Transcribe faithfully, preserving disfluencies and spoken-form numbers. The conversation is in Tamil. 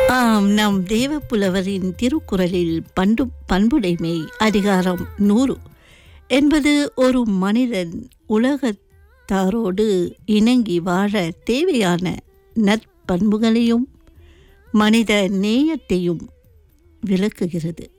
ஆம், நம் தேவப்புலவரின் திருக்குறளில் பண்டு பண்புடைமை அதிகாரம் நூறு என்பது ஒரு மனிதன் உலகத்தாரோடு இணங்கி வாழ தேவையான நற்பண்புகளையும் மனித நேயத்தையும் விளக்குகிறது.